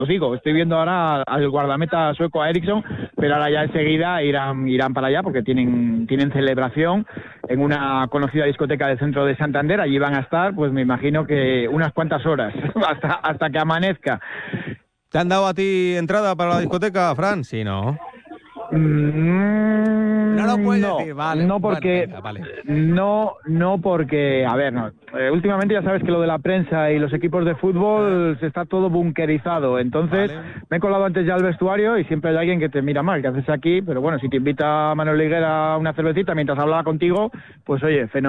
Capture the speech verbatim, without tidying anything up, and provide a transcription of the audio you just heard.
os digo, estoy viendo ahora al guardameta sueco, a Eriksson, pero ahora ya enseguida irán irán para allá porque tienen tienen celebración en una conocida discoteca del centro de Santander. Allí van a estar, pues me imagino que unas cuantas horas, hasta, hasta que amanezca. ¿Te han dado a ti entrada para la discoteca, Fran? Sí, ¿no? Mm, No lo puedes no, decir, vale. no porque, Bueno, venga, vale. no, no porque, a ver, no. Eh, últimamente ya sabes que lo de la prensa y los equipos de fútbol se está todo bunkerizado, entonces Vale. me he colado antes ya al vestuario y siempre hay alguien que te mira mal, ¿qué haces aquí? Pero bueno, si te invita Manuel Higuera a una cervecita mientras hablaba contigo, pues oye, fenomenal.